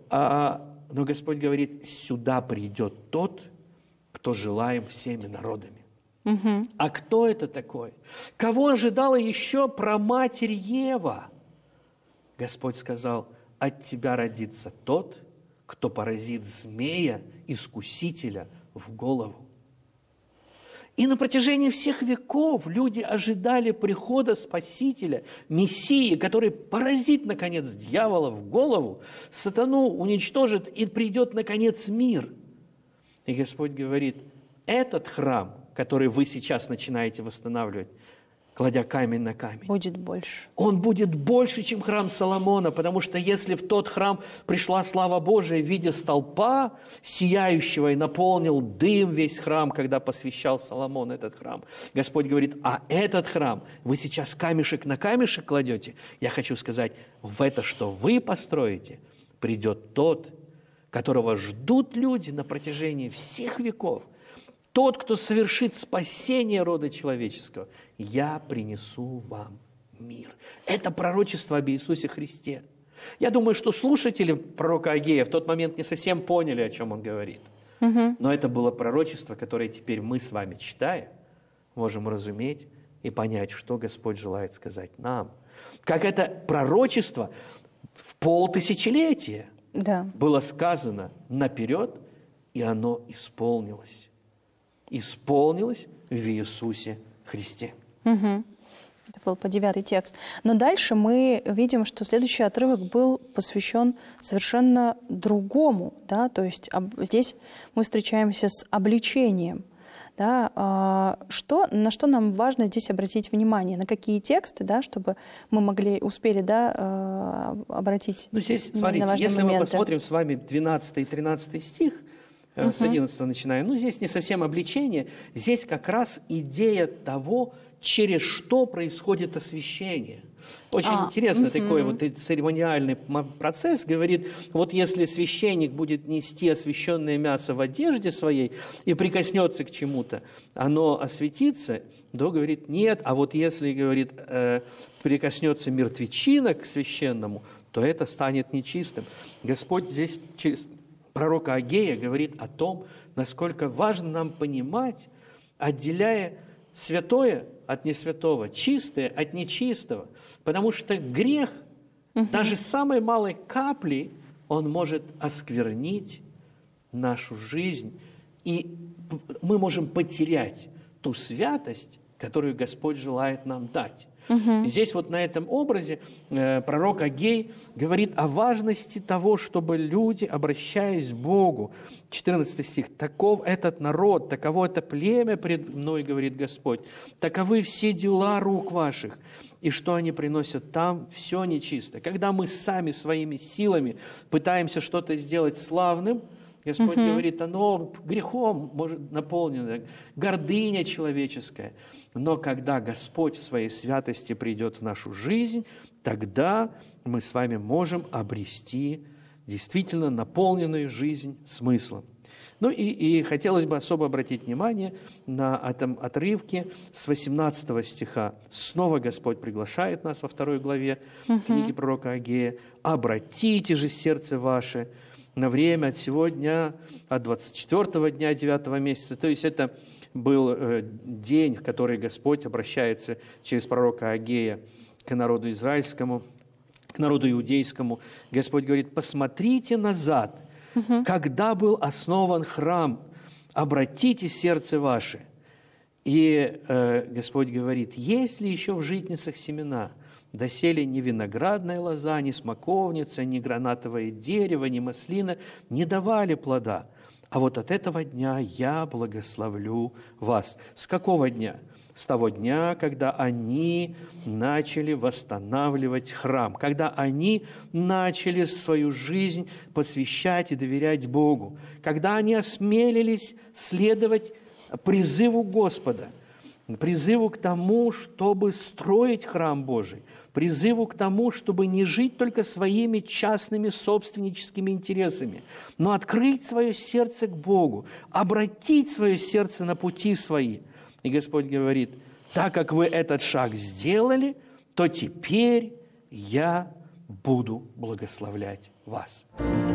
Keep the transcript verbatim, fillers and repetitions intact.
А, но Господь говорит, сюда придет тот, кто желаем всеми народами. Угу. А кто это такой? Кого ожидала еще праматерь Ева? Господь сказал, от тебя родится тот, кто поразит змея, искусителя, в голову. И на протяжении всех веков люди ожидали прихода Спасителя, Мессии, который поразит, наконец, дьявола в голову, сатану уничтожит, и придет, наконец, мир. И Господь говорит, этот храм, который вы сейчас начинаете восстанавливать, кладя камень на камень, Будет больше. он будет больше, чем храм Соломона, потому что если в тот храм пришла слава Божия в виде столпа сияющего и наполнил дым весь храм, когда посвящал Соломон этот храм, Господь говорит, а этот храм вы сейчас камешек на камешек кладете, я хочу сказать, в это, что вы построите, придет тот, которого ждут люди на протяжении всех веков, тот, кто совершит спасение рода человеческого, я принесу вам мир. Это пророчество об Иисусе Христе. Я думаю, что слушатели пророка Агея в тот момент не совсем поняли, о чем он говорит. Угу. Но это было пророчество, которое теперь мы с вами, читая, можем разуметь и понять, что Господь желает сказать нам. Как это пророчество в полтысячелетия Да. было сказано наперед, и оно исполнилось. Исполнилось в Иисусе Христе. Угу. Это был по девятый текст. Но дальше мы видим, что следующий отрывок был посвящен совершенно другому. Да? То есть об, здесь мы встречаемся с обличением. Да? А, что, на что нам важно здесь обратить внимание? На какие тексты, да, чтобы мы могли, успели да, а, обратить ну, здесь, внимание смотрите, на важные если моменты? мы посмотрим с вами двенадцатый и тринадцатый стих, uh-huh. с одиннадцатого начинаем, ну, здесь не совсем обличение, здесь как раз идея того, через что происходит освящение. Очень а, интересно, угу. такой вот церемониальный процесс. Говорит, вот если священник будет нести освященное мясо в одежде своей и прикоснется к чему-то, оно осветится, то говорит, нет. А вот если, говорит, э, прикоснется мертвечина к священному, то это станет нечистым. Господь здесь через пророка Агея говорит о том, насколько важно нам понимать, отделяя святое от несвятого, чистое от нечистого. Потому что грех, угу. даже самой малой капли, он может осквернить нашу жизнь. И мы можем потерять ту святость, которую Господь желает нам дать. Угу. И здесь вот на этом образе э, пророк Агей говорит о важности того, чтобы люди, обращаясь к Богу, четырнадцатый стих, «Таков этот народ, таково это племя пред мной, говорит Господь, таковы все дела рук ваших, и что они приносят там, все нечисто». Когда мы сами своими силами пытаемся что-то сделать славным, Господь uh-huh. говорит, оно грехом может наполнено, гордыня человеческая. Но когда Господь в своей святости придет в нашу жизнь, тогда мы с вами можем обрести действительно наполненную жизнь смыслом. Ну и, и хотелось бы особо обратить внимание на этом отрывке с восемнадцатого стиха. Снова Господь приглашает нас во второй главе uh-huh. книги пророка Агея. «Обратите же сердце ваше на время от сего дня, от двадцать четвёртого дня девятого месяца». То есть это был э, день, в который Господь обращается через пророка Агея к народу израильскому, к народу иудейскому. Господь говорит, посмотрите назад, угу. когда был основан храм, обратите сердце ваше. И э, Господь говорит, есть ли еще в житницах семена? Доселе ни виноградная лоза, ни смоковница, ни гранатовое дерево, ни маслина не давали плода. А вот от этого дня я благословлю вас. С какого дня? С того дня, когда они начали восстанавливать храм, когда они начали свою жизнь посвящать и доверять Богу, когда они осмелились следовать призыву Господа, призыву к тому, чтобы строить храм Божий, призыву к тому, чтобы не жить только своими частными собственническими интересами, но открыть свое сердце к Богу, обратить свое сердце на пути свои. И Господь говорит, так как вы этот шаг сделали, то теперь я буду благословлять вас.